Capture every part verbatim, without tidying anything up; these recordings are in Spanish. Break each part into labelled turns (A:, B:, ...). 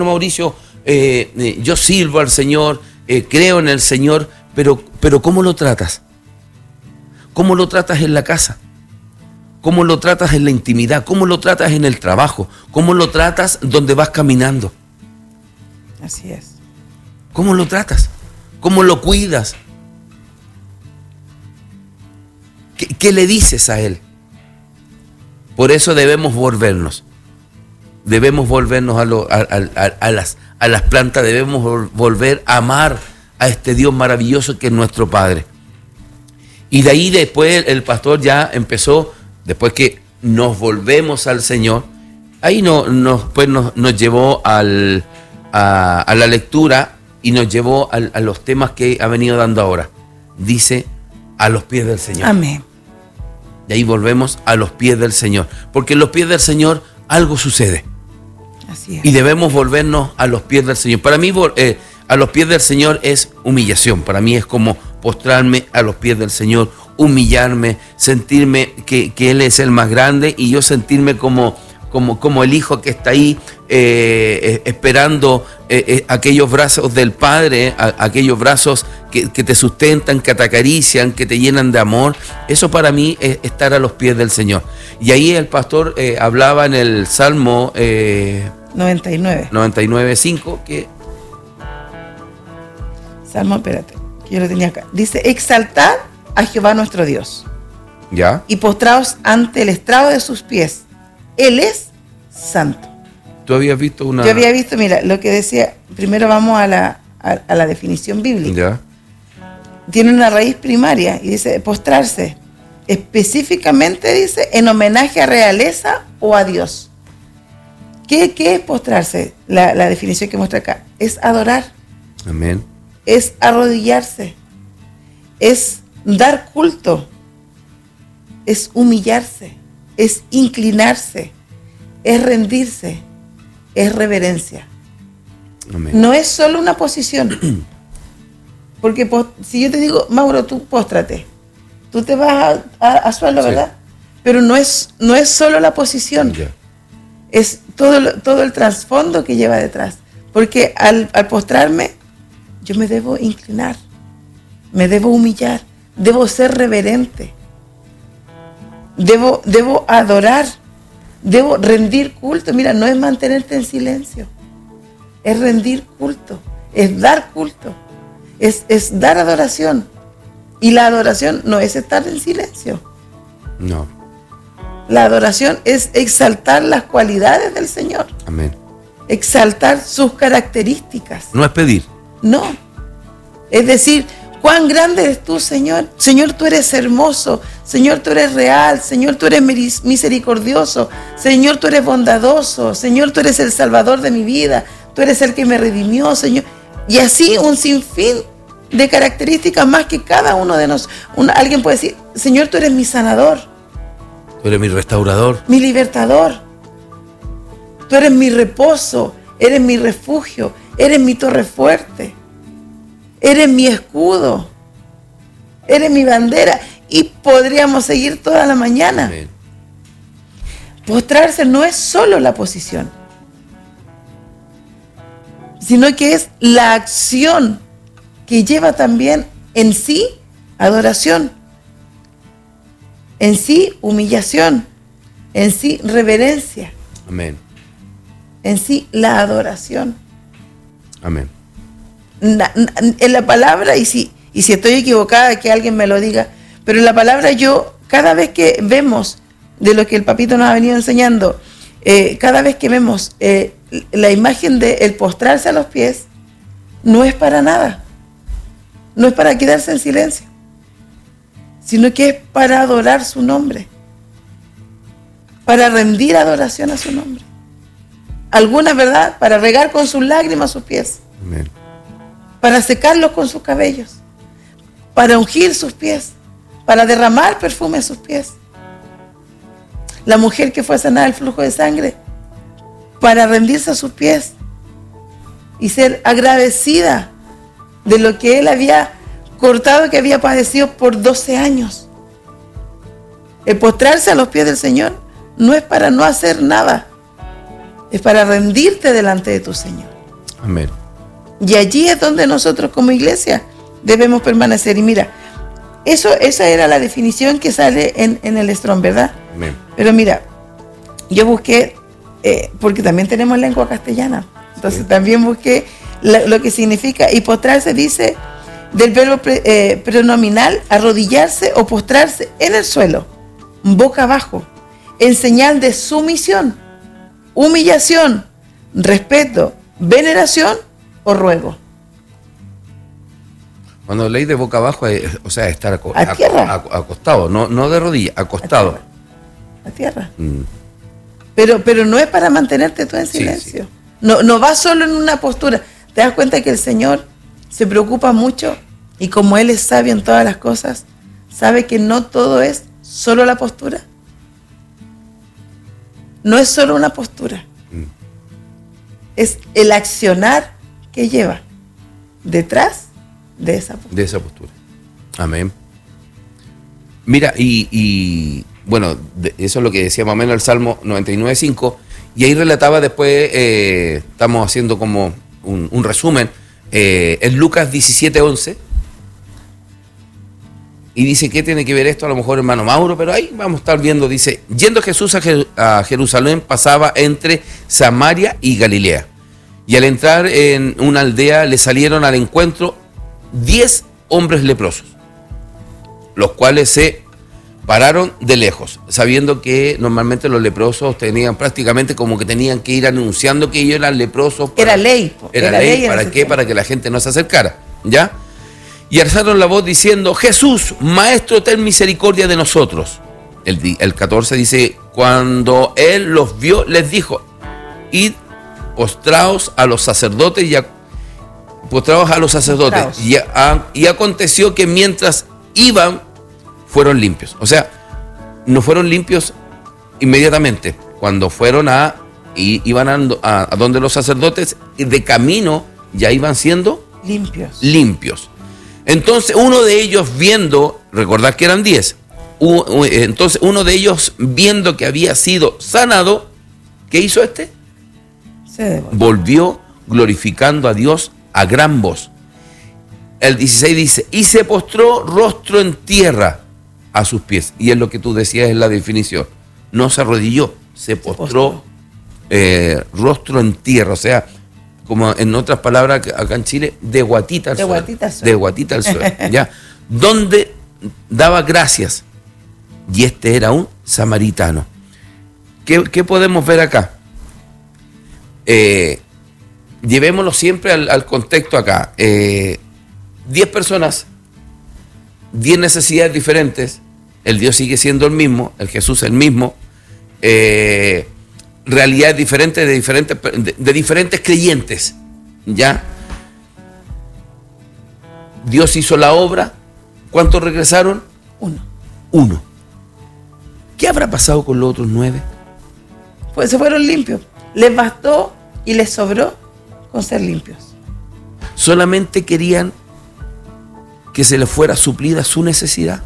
A: Mauricio, eh, eh, yo sirvo al Señor, eh, creo en el Señor, pero, pero ¿cómo lo tratas? ¿Cómo lo tratas en la casa? ¿Cómo lo tratas en la intimidad? ¿Cómo lo tratas en el trabajo? ¿Cómo lo tratas donde vas caminando?
B: Así es.
A: ¿Cómo lo tratas? ¿Cómo lo cuidas? ¿Qué, qué le dices a Él? Por eso debemos volvernos. Debemos volvernos a, lo, a, a, a, las, a las plantas, debemos volver a amar a este Dios maravilloso que es nuestro Padre. Y de ahí después el pastor ya empezó, después que nos volvemos al Señor, ahí no, nos, pues nos, nos llevó al, a, a la lectura y nos llevó a, a los temas que ha venido dando ahora. Dice, a los pies del Señor.
B: Amén.
A: Y ahí volvemos a los pies del Señor, porque en los pies del Señor algo sucede.
B: Así es.
A: Y debemos volvernos a los pies del Señor. Para mí, eh, a los pies del Señor es humillación. Para mí es como postrarme a los pies del Señor, humillarme, sentirme que, que Él es el más grande y yo sentirme como, como, como el hijo que está ahí eh, esperando eh, eh, aquellos brazos del Padre, a, aquellos brazos que, que te sustentan, que te acarician, que te llenan de amor. Eso para mí es estar a los pies del Señor. Y ahí el pastor eh, hablaba en el Salmo eh,
B: noventa y nueve.
A: noventa y nueve, cinco, que...
B: Salmo, espérate, que yo lo tenía acá. Dice, exaltad a Jehová nuestro Dios.
A: ¿Ya?
B: Y postraos ante el estrado de sus pies. Él es santo.
A: ¿Tú habías visto una...?
B: Yo había visto, mira, lo que decía, primero vamos a la, a, a la definición bíblica.
A: ¿Ya?
B: Tiene una raíz primaria y dice postrarse. Específicamente dice en homenaje a realeza o a Dios. ¿Qué, qué es postrarse? La, la definición que muestra acá es adorar.
A: Amén.
B: Es arrodillarse. Es dar culto. Es humillarse. Es inclinarse. Es rendirse. Es reverencia.
A: Amén.
B: No es solo una posición. Porque si yo te digo, Mauro, tú póstrate, tú te vas a, a, a suelo, ¿verdad? Sí. Pero no es, no es solo la posición, yeah. Es todo, todo el trasfondo que lleva detrás. Porque al, al postrarme, yo me debo inclinar, me debo humillar, debo ser reverente, debo, debo adorar, debo rendir culto. Mira, no es mantenerte en silencio, es rendir culto, es dar culto. Es, es dar adoración. Y la adoración no es estar en silencio.
A: No.
B: La adoración es exaltar las cualidades del Señor.
A: Amén.
B: Exaltar sus características.
A: No es pedir.
B: No. Es decir, cuán grande eres tú, Señor. Señor, tú eres hermoso. Señor, tú eres real. Señor, tú eres misericordioso. Señor, tú eres bondadoso. Señor, tú eres el salvador de mi vida. Tú eres el que me redimió, Señor. Y así un sinfín de características más que cada uno de nosotros. Alguien puede decir, Señor, tú eres mi sanador.
A: Tú eres mi restaurador.
B: Mi libertador. Tú eres mi reposo. Eres mi refugio. Eres mi torre fuerte. Eres mi escudo. Eres mi bandera. Y podríamos seguir toda la mañana. Amén. Postrarse no es solo la posición, sino que es la acción que lleva también en sí adoración, en sí humillación, en sí reverencia.
A: Amén.
B: En sí la adoración.
A: Amén.
B: Na, na, en la palabra, y si, y si estoy equivocada, que alguien me lo diga, pero en la palabra yo, cada vez que vemos de lo que el papito nos ha venido enseñando, eh, cada vez que vemos eh, la imagen de el postrarse a los pies, no es para nada, no es para quedarse en silencio, sino que es para adorar su nombre, para rendir adoración a su nombre. Algunas, ¿verdad?, para regar con sus lágrimas sus pies.
A: Amén.
B: Para secarlos con sus cabellos, para ungir sus pies, para derramar perfume a sus pies. La mujer que fue sanada del flujo de sangre, para rendirse a sus pies y ser agradecida de lo que él había cortado, que había padecido por doce años. El postrarse a los pies del Señor no es para no hacer nada, es para rendirte delante de tu Señor.
A: Amén.
B: Y allí es donde nosotros como iglesia debemos permanecer. Y mira, eso, esa era la definición que sale en, en el Strong, ¿verdad?
A: Amén.
B: Pero mira, yo busqué, eh, porque también tenemos lengua castellana, entonces sí. También busqué la, lo que significa, y postrarse dice del verbo pre, eh, pronominal, arrodillarse o postrarse en el suelo, boca abajo, en señal de sumisión, humillación, respeto, veneración o ruego.
A: Cuando leí de boca abajo, es, o sea, estar aco,
B: a tierra.
A: Aco, acostado, no, no de rodillas, acostado.
B: A tierra. A tierra. Mm. Pero, pero no es para mantenerte tú en silencio. Sí, sí. No, no va solo en una postura. Te das cuenta que el Señor se preocupa mucho y como Él es sabio en todas las cosas, sabe que no todo es solo la postura. No es solo una postura. Mm. Es el accionar que lleva detrás de esa postura.
A: De esa postura. Amén. Mira, y, y bueno, de, eso es lo que decía más o menos el Salmo noventa y nueve cinco, y ahí relataba después, eh, estamos haciendo como un, un resumen, eh, en Lucas diecisiete once, y dice, ¿qué tiene que ver esto? A lo mejor hermano Mauro, pero ahí vamos a estar viendo, dice, yendo Jesús a, Jer- a Jerusalén, pasaba entre Samaria y Galilea, y al entrar en una aldea le salieron al encuentro diez hombres leprosos, los cuales se pararon de lejos, sabiendo que normalmente los leprosos tenían prácticamente como que tenían que ir anunciando que ellos eran leprosos. Para,
B: era ley.
A: Era, era ley, ley ¿para qué? Tiempo. Para que la gente no se acercara, ¿ya? Y alzaron la voz diciendo, Jesús, Maestro, ten misericordia de nosotros. El, el catorce dice, cuando él los vio, les dijo, id, postraos a los sacerdotes y a postrados a los sacerdotes, y, a, y aconteció que mientras iban, fueron limpios. O sea, no fueron limpios inmediatamente. Cuando fueron a, y, iban a, a, a donde los sacerdotes, de camino ya iban siendo
B: limpios.
A: limpios. Entonces, uno de ellos viendo, recordad que eran diez, entonces uno de ellos viendo que había sido sanado, ¿qué hizo este?
B: Se
A: volvió glorificando a Dios a gran voz. El dieciséis dice, y se postró rostro en tierra a sus pies. Y es lo que tú decías en la definición. No se arrodilló, se postró, se postró. Eh, rostro en tierra. O sea, como en otras palabras acá en Chile, de guatita al
B: de
A: suelo.
B: Guatita al suelo.
A: De guatita al suelo. ¿Ya? Donde daba gracias. Y este era un samaritano. ¿Qué, qué podemos ver acá? Eh, llevémoslo siempre al, al contexto acá. Eh, diez personas, diez necesidades diferentes. El Dios sigue siendo el mismo, el Jesús el mismo. Eh, realidades diferentes de diferentes, de, de diferentes creyentes. ¿Ya? Dios hizo la obra. ¿Cuántos regresaron?
B: Uno.
A: Uno. ¿Qué habrá pasado con los otros nueve?
B: Pues se fueron limpios. Les bastó y les sobró con ser limpios.
A: Solamente querían que se les fuera suplida su necesidad.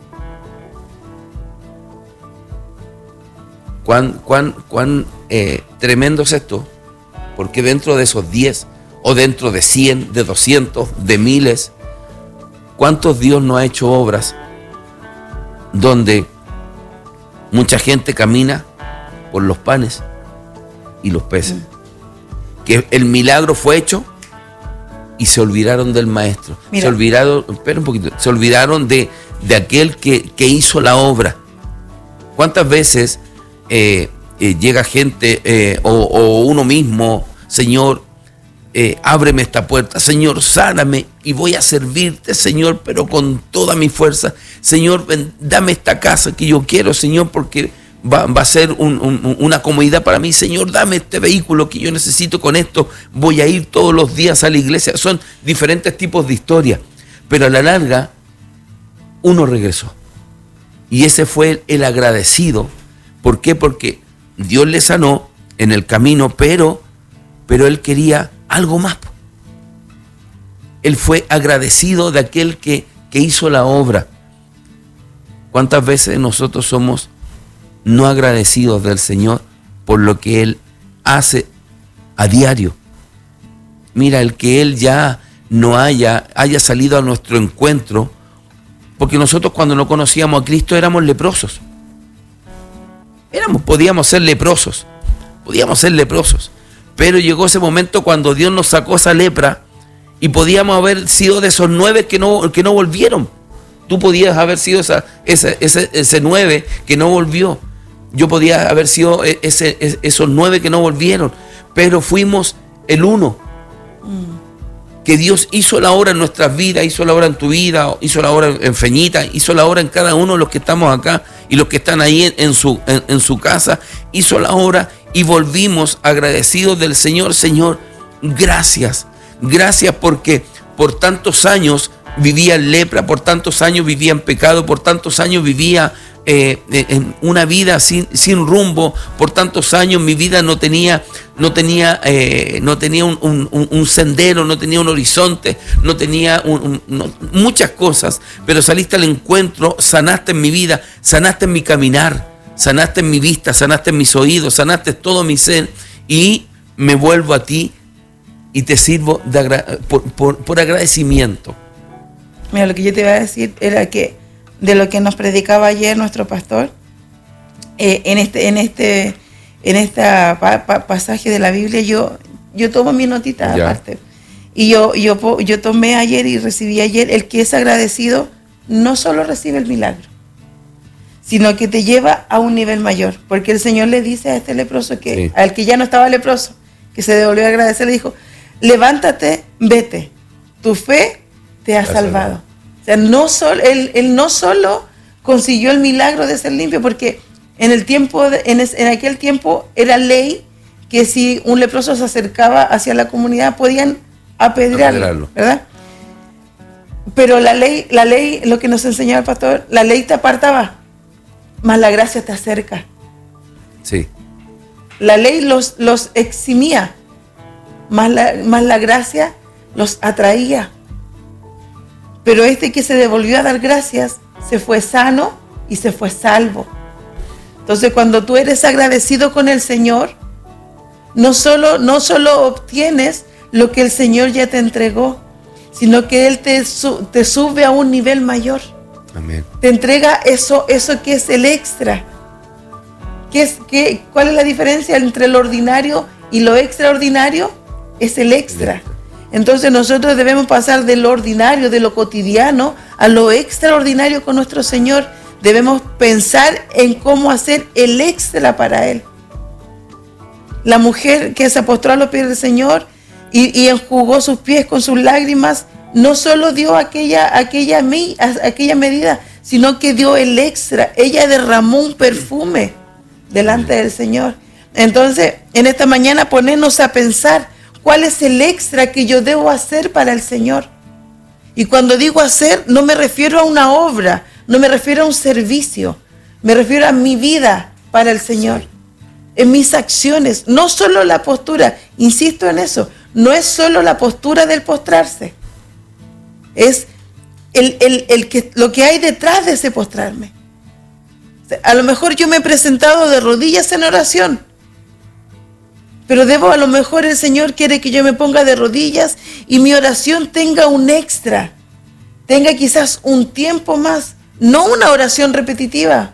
A: ¿Cuán, cuán, cuán eh, tremendo es esto? Porque dentro de esos diez, o dentro de cien, de doscientos, de miles, ¿cuántos Dios no ha hecho obras donde mucha gente camina por los panes y los peces? Mm. Que el milagro fue hecho y se olvidaron del maestro. Mira. Se olvidaron, espera un poquito, se olvidaron de, de aquel que, que hizo la obra. ¿Cuántas veces eh, eh, llega gente eh, o, o uno mismo, Señor, eh, ábreme esta puerta, Señor, sáname y voy a servirte, Señor, pero con toda mi fuerza. Señor, ven, dame esta casa que yo quiero, Señor, porque va, va a ser un, un, una comodidad para mí. Señor, dame este vehículo que yo necesito, con esto voy a ir todos los días a la iglesia. Son diferentes tipos de historias, pero a la larga uno regresó. Y ese fue el, el agradecido. ¿Por qué? Porque Dios le sanó en el camino, pero, pero él quería algo más. Él fue agradecido de aquel que, que hizo la obra. ¿Cuántas veces nosotros somos no agradecidos del Señor por lo que Él hace a diario? mira, el que Él ya no haya, haya salido a nuestro encuentro, porque nosotros cuando no conocíamos a Cristo éramos leprosos. Éramos, podíamos ser leprosos, podíamos ser leprosos. Pero llegó ese momento cuando Dios nos sacó esa lepra y podíamos haber sido de esos nueve que no, que no volvieron. Tú podías haber sido esa, ese, ese, ese nueve que no volvió. Yo podía haber sido ese, ese, esos nueve que no volvieron. Pero fuimos el uno. Mm. Que Dios hizo la obra en nuestras vidas, hizo la obra en tu vida, hizo la obra en Feñita, hizo la obra en cada uno de los que estamos acá y los que están ahí en, en, su, en, en su casa. Hizo la obra y volvimos agradecidos del Señor. Señor, gracias. Gracias porque por tantos años vivía en lepra, por tantos años vivía en pecado, por tantos años vivía eh, en una vida sin, sin rumbo, por tantos años mi vida no tenía, no tenía, eh, no tenía un, un, un sendero, no tenía un horizonte, no tenía un, un, no, muchas cosas, pero saliste al encuentro, sanaste en mi vida, sanaste en mi caminar, sanaste en mi vista, sanaste en mis oídos, sanaste todo mi ser y me vuelvo a ti y te sirvo de agra- por, por, por agradecimiento.
B: Mira, lo que yo te iba a decir era que de lo que nos predicaba ayer nuestro pastor, eh, en este en este en esta pa, pa, pasaje de la Biblia, yo yo tomo mi notita ya. Aparte. Y yo, yo, yo tomé ayer y recibí ayer, el que es agradecido no solo recibe el milagro, sino que te lleva a un nivel mayor. Porque el Señor le dice a este leproso, que sí. Al que ya no estaba leproso, que se devolvió a agradecer, le dijo, levántate, vete, tu fe te ha salvado. O sea, no solo, él, él no solo consiguió el milagro de ser limpio, porque en el tiempo, de, en, es, en aquel tiempo era ley que si un leproso se acercaba hacia la comunidad podían apedrearlo, apedrearlo. ¿Verdad? Pero la ley, la ley, lo que nos enseñaba el pastor, la ley te apartaba, más la gracia te acerca.
A: Sí.
B: La ley los, los eximía, más la, más la gracia los atraía. Pero este que se devolvió a dar gracias, se fue sano y se fue salvo. Entonces, cuando tú eres agradecido con el Señor, no solo, no solo obtienes lo que el Señor ya te entregó, sino que Él te, su, te sube a un nivel mayor.
A: Amén. Te
B: entrega eso, eso que es el extra. ¿Qué es, qué, ¿Cuál es la diferencia entre lo ordinario y lo extraordinario? Es el extra. Entonces nosotros debemos pasar de lo ordinario, de lo cotidiano, a lo extraordinario con nuestro Señor. Debemos pensar en cómo hacer el extra para Él. La mujer que se postró a los pies del Señor y, y enjugó sus pies con sus lágrimas, no solo dio aquella, aquella, aquella medida, sino que dio el extra. Ella derramó un perfume delante del Señor. Entonces, en esta mañana ponernos a pensar, ¿cuál es el extra que yo debo hacer para el Señor? Y cuando digo hacer, no me refiero a una obra, no me refiero a un servicio, me refiero a mi vida para el Señor, en mis acciones, no solo la postura, insisto en eso, no es solo la postura del postrarse, es el, el, el que, lo que hay detrás de ese postrarme. A lo mejor yo me he presentado de rodillas en oración, pero debo, a lo mejor el Señor quiere que yo me ponga de rodillas y mi oración tenga un extra, tenga quizás un tiempo más, no una oración repetitiva.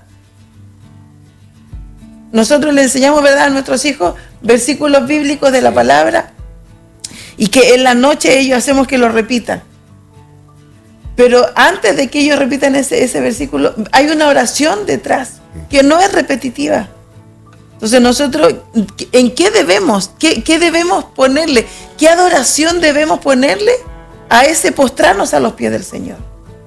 B: Nosotros le enseñamos, ¿verdad?, a nuestros hijos versículos bíblicos de la palabra y que en la noche ellos hacemos que lo repitan. Pero antes de que ellos repitan ese, ese versículo, hay una oración detrás que no es repetitiva. Entonces nosotros, ¿en qué debemos? ¿Qué, qué debemos ponerle? ¿Qué adoración debemos ponerle a ese postrarnos a los pies del Señor?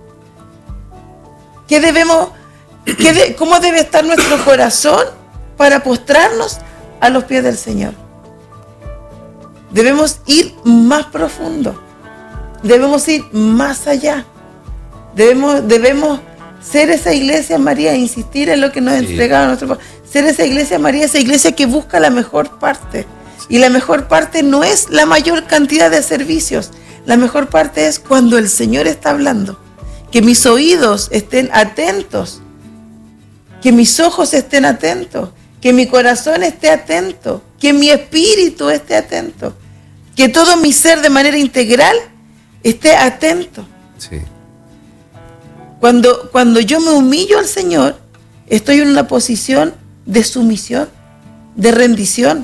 B: ¿Qué debemos, qué de, cómo debe estar nuestro corazón para postrarnos a los pies del Señor? Debemos ir más profundo. Debemos ir más allá. Debemos, debemos ser esa iglesia, María, insistir en lo que nos sí. entregaba nuestro Padre. Ser esa iglesia, María, esa iglesia que busca la mejor parte. Y la mejor parte no es la mayor cantidad de servicios. La mejor parte es cuando el Señor está hablando. Que mis oídos estén atentos. Que mis ojos estén atentos. Que mi corazón esté atento. Que mi espíritu esté atento. Que todo mi ser de manera integral esté atento.
A: Sí.
B: Cuando, cuando yo me humillo al Señor, estoy en una posición de sumisión, de rendición,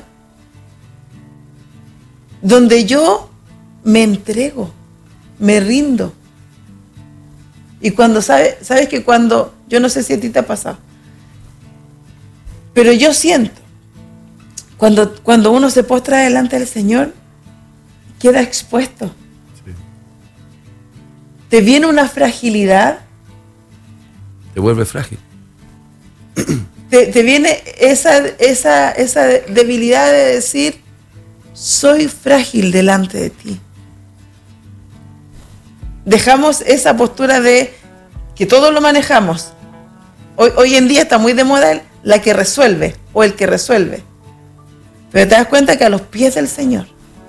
B: donde yo me entrego, me rindo. Y cuando sabes, sabes que cuando, yo no sé si a ti te ha pasado, pero yo siento, cuando, cuando uno se postra delante del Señor, queda expuesto.
A: Sí.
B: Te viene una fragilidad.
A: Te vuelve frágil.
B: Te, te viene esa, esa, esa debilidad de decir, soy frágil delante de ti. Dejamos esa postura de que todo lo manejamos. Hoy, hoy en día está muy de moda la que resuelve o el que resuelve. Pero te das cuenta que a los pies del Señor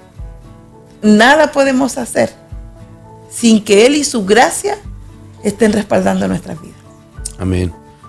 B: nada podemos hacer sin que Él y su gracia estén respaldando nuestras vidas.
A: Amén.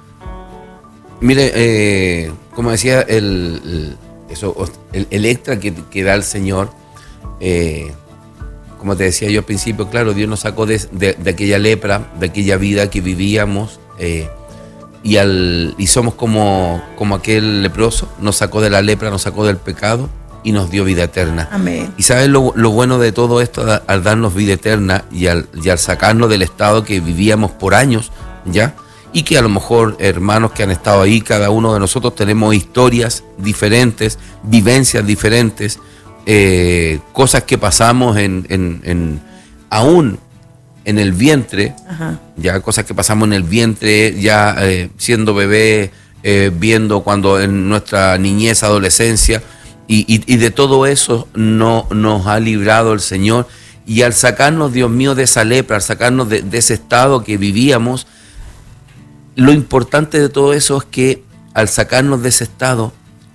A: Mire, eh, como decía, el, el, eso, el, el extra que, que da el Señor, eh, como te decía yo al principio, claro, Dios nos sacó de, de, de aquella lepra, de aquella vida que vivíamos, eh, y, al, y somos como, como aquel leproso, nos sacó de la lepra, nos sacó del pecado y nos dio vida eterna.
B: Amén.
A: Y ¿sabes lo, lo bueno de todo esto? Al darnos vida eterna y al, y al sacarnos del estado que vivíamos por años, ¿ya? Y que a lo mejor hermanos que han estado ahí, cada uno de nosotros tenemos historias diferentes, vivencias diferentes, eh, cosas que pasamos en, en, en aún en el vientre, ajá, ya cosas que pasamos en el vientre, ya eh, siendo bebé, eh, viendo cuando en nuestra niñez, adolescencia, y, y, y de todo eso no, nos ha librado el Señor. Y al sacarnos, Dios mío, de esa lepra, al sacarnos de, de ese estado que vivíamos, lo importante de todo eso es que al sacarnos de ese estado,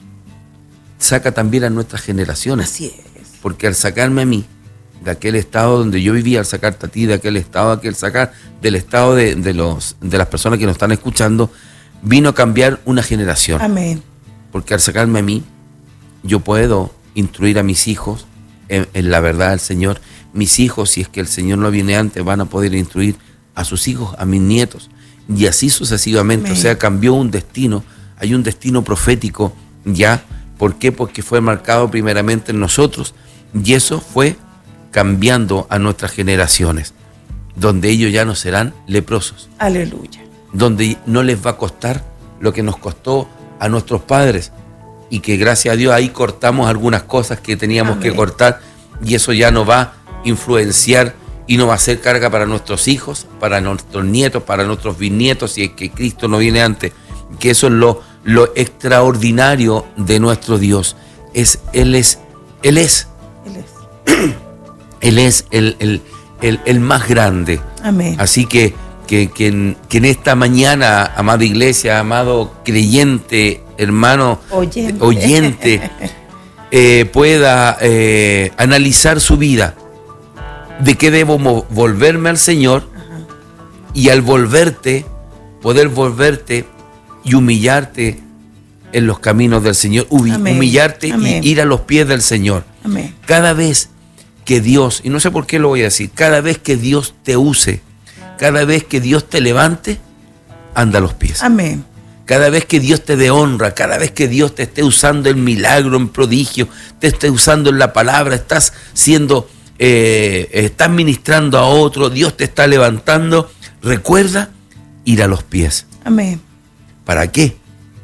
A: saca también a nuestras generaciones.
B: Así es.
A: Porque al sacarme a mí, de aquel estado donde yo vivía, al sacarte a ti, de aquel estado, aquel sacar, del estado de, de, los, de las personas que nos están escuchando, vino a cambiar una generación.
B: Amén.
A: Porque al sacarme a mí, yo puedo instruir a mis hijos en, en la verdad del Señor. Mis hijos, si es que el Señor no viene antes, van a poder instruir a sus hijos, a mis nietos. Y así sucesivamente. Amén. O sea, cambió un destino. Hay un destino profético ya. ¿Por qué? Porque fue marcado primeramente en nosotros. Y eso fue cambiando a nuestras generaciones. Donde ellos ya no serán leprosos.
B: Aleluya.
A: Donde no les va a costar lo que nos costó a nuestros padres. Y que gracias a Dios ahí cortamos algunas cosas que teníamos Amén. Que cortar. Y eso ya no va a influenciar y no va a ser carga para nuestros hijos, para nuestros nietos, para nuestros bisnietos, si es que Cristo no viene antes. Que eso es lo, lo extraordinario de nuestro Dios. Es, Él es, Él es.
B: Él es,
A: él es el, el, el, el más grande.
B: Amén.
A: Así que, que, que, en, que en esta mañana, amada iglesia, amado creyente, hermano
B: oyente,
A: oyente eh, pueda eh, analizar su vida. ¿De qué debo volverme al Señor? Ajá. Y al volverte, poder volverte y humillarte en los caminos del Señor, Amén. humillarte Amén. y ir a los pies del Señor.
B: Amén.
A: Cada vez que Dios, y no sé por qué lo voy a decir, cada vez que Dios te use, cada vez que Dios te levante, anda a los pies.
B: Amén.
A: Cada vez que Dios te dé honra, cada vez que Dios te esté usando en milagro, en prodigio, te esté usando en la palabra, estás siendo... Eh, estás ministrando a otro, Dios te está levantando, recuerda ir a los pies.
B: Amén.
A: ¿Para qué?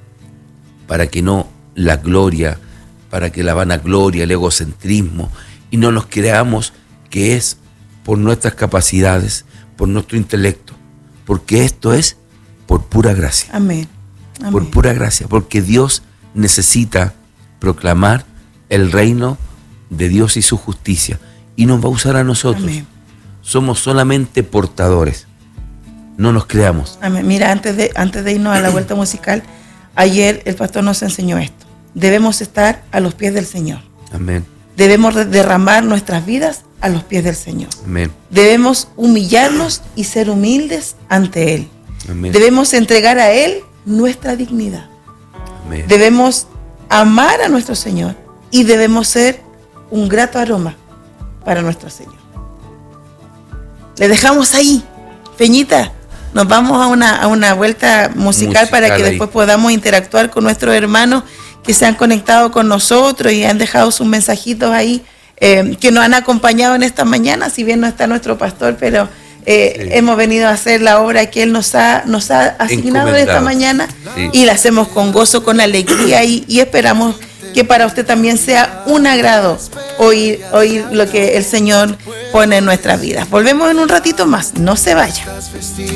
A: Para que no la gloria, para que la vanagloria, el egocentrismo, y no nos creamos que es por nuestras capacidades, por nuestro intelecto, porque esto es por pura gracia.
B: Amén. Amén.
A: Por pura gracia, porque Dios necesita proclamar el reino de Dios y su justicia. Y nos va a usar a nosotros.
B: Amén.
A: Somos solamente portadores. No nos creamos.
B: Amén. Mira, antes de, antes de irnos a la vuelta musical, ayer el pastor nos enseñó esto. Debemos estar a los pies del Señor.
A: Amén.
B: Debemos derramar nuestras vidas a los pies del Señor.
A: Amén.
B: Debemos humillarnos y ser humildes ante Él.
A: Amén.
B: Debemos entregar a Él nuestra dignidad.
A: Amén.
B: Debemos amar a nuestro Señor y debemos ser un grato aroma para nuestro Señor. Le dejamos ahí, Peñita. Nos vamos a una, a una vuelta musical, musical para que ahí. Después podamos interactuar con nuestros hermanos que se han conectado con nosotros y han dejado sus mensajitos ahí, eh, que nos han acompañado en esta mañana, si bien no está nuestro pastor, pero eh, sí. hemos venido a hacer la obra que Él nos ha, nos ha asignado en esta mañana, sí. y la hacemos con gozo, con alegría, y, y esperamos que para usted también sea un agrado oír, oír lo que el Señor pone en nuestras vidas. Volvemos en un ratito más, no se vaya.